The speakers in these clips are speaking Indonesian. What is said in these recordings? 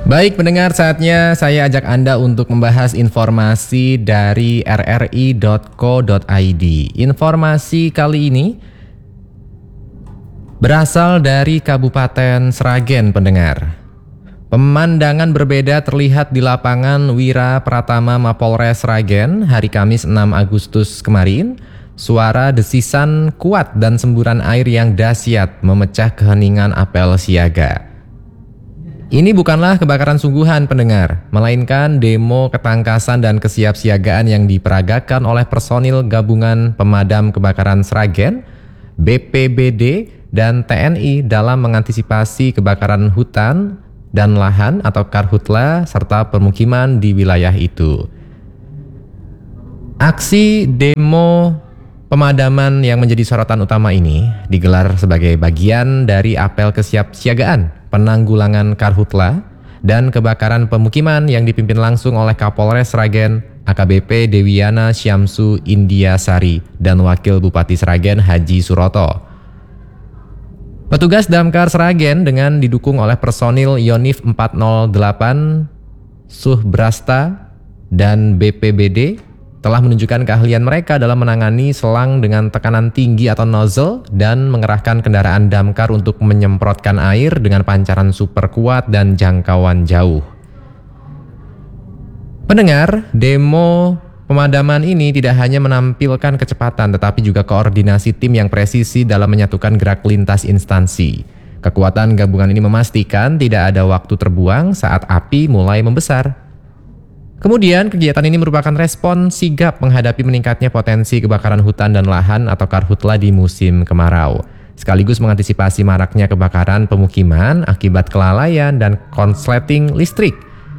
Baik pendengar, saatnya saya ajak Anda untuk membahas informasi dari rri.co.id. Informasi kali ini berasal dari Kabupaten Sragen, pendengar. Pemandangan berbeda terlihat di lapangan Wira Pratama Mapolres Sragen hari Kamis 6 Agustus kemarin. Suara desisan kuat dan semburan air yang dahsyat memecah keheningan apel siaga. Ini bukanlah kebakaran sungguhan, pendengar, melainkan demo ketangkasan dan kesiapsiagaan yang diperagakan oleh personil Gabungan Pemadam Kebakaran Sragen, BPBD, dan TNI dalam mengantisipasi kebakaran hutan dan lahan atau karhutla serta permukiman di wilayah itu. Aksi demo pemadaman yang menjadi sorotan utama ini digelar sebagai bagian dari apel kesiapsiagaan penanggulangan karhutla dan kebakaran pemukiman yang dipimpin langsung oleh Kapolres Sragen AKBP Dewiana Syamsu Indiasari dan Wakil Bupati Sragen Haji Suroto. Petugas Damkar Sragen dengan didukung oleh personil Yonif 408 Suhbrasta dan BPBD telah menunjukkan keahlian mereka dalam menangani selang dengan tekanan tinggi atau nozzle dan mengerahkan kendaraan damkar untuk menyemprotkan air dengan pancaran super kuat dan jangkauan jauh. Pendengar, demo pemadaman ini tidak hanya menampilkan kecepatan tetapi juga koordinasi tim yang presisi dalam menyatukan gerak lintas instansi. Kekuatan gabungan ini memastikan tidak ada waktu terbuang saat api mulai membesar. Kemudian, kegiatan ini merupakan respon sigap menghadapi meningkatnya potensi kebakaran hutan dan lahan atau karhutla di musim kemarau, sekaligus mengantisipasi maraknya kebakaran pemukiman akibat kelalaian dan konsleting listrik.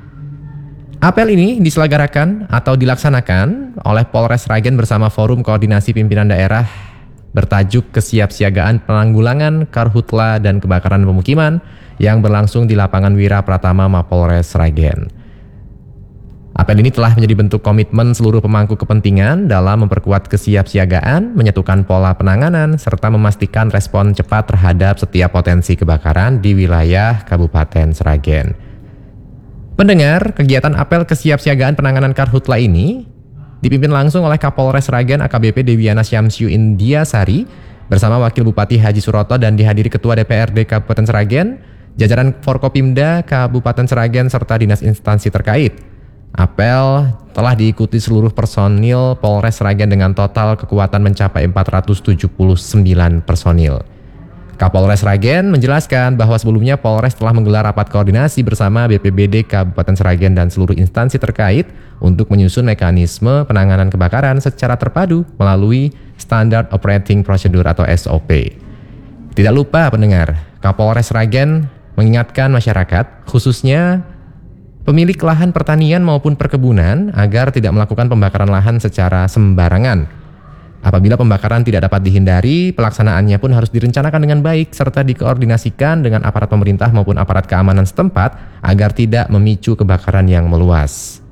Apel ini diselenggarakan atau dilaksanakan oleh Polres Sragen bersama Forum Koordinasi Pimpinan Daerah bertajuk Kesiapsiagaan Penanggulangan Karhutla dan Kebakaran Pemukiman yang berlangsung di lapangan Wira Pratama Mapolres Sragen. Apel ini telah menjadi bentuk komitmen seluruh pemangku kepentingan dalam memperkuat kesiapsiagaan, menyatukan pola penanganan, serta memastikan respon cepat terhadap setiap potensi kebakaran di wilayah Kabupaten Sragen. Pendengar, kegiatan apel kesiapsiagaan penanganan karhutla ini dipimpin langsung oleh Kapolres Sragen AKBP Dewiana Syamsu Indiasari bersama Wakil Bupati Haji Suroto dan dihadiri Ketua DPRD Kabupaten Sragen, jajaran Forkopimda Kabupaten Sragen serta dinas instansi terkait. Apel telah diikuti seluruh personil Polres Sragen dengan total kekuatan mencapai 479 personil. Kapolres Sragen menjelaskan bahwa sebelumnya Polres telah menggelar rapat koordinasi bersama BPBD Kabupaten Sragen dan seluruh instansi terkait untuk menyusun mekanisme penanganan kebakaran secara terpadu melalui Standard Operating Procedure atau SOP. Tidak lupa pendengar, Kapolres Sragen mengingatkan masyarakat, khususnya pemilik lahan pertanian maupun perkebunan agar tidak melakukan pembakaran lahan secara sembarangan. Apabila pembakaran tidak dapat dihindari, pelaksanaannya pun harus direncanakan dengan baik serta dikoordinasikan dengan aparat pemerintah maupun aparat keamanan setempat agar tidak memicu kebakaran yang meluas.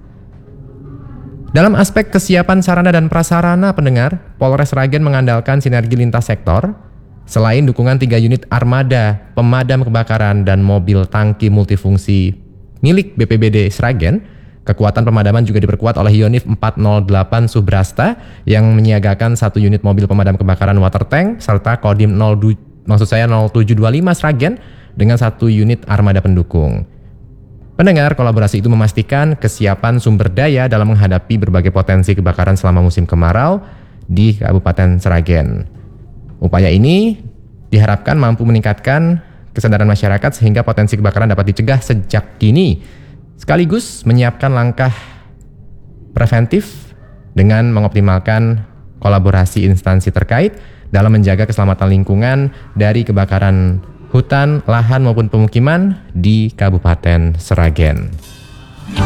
Dalam aspek kesiapan sarana dan prasarana, pendengar, Polres Sragen mengandalkan sinergi lintas sektor. Selain dukungan 3 unit armada pemadam kebakaran dan mobil tangki multifungsi milik BPBD Sragen, kekuatan pemadaman juga diperkuat oleh Yonif 408 Suhbrasta yang menyiagakan 1 unit mobil pemadam kebakaran water tank serta Kodim 0725 Sragen dengan 1 unit armada pendukung. Pendengar, kolaborasi itu memastikan kesiapan sumber daya dalam menghadapi berbagai potensi kebakaran selama musim kemarau di Kabupaten Sragen. Upaya ini diharapkan mampu meningkatkan kesadaran masyarakat sehingga potensi kebakaran dapat dicegah sejak dini, sekaligus menyiapkan langkah preventif dengan mengoptimalkan kolaborasi instansi terkait dalam menjaga keselamatan lingkungan dari kebakaran hutan, lahan maupun pemukiman di Kabupaten Sragen.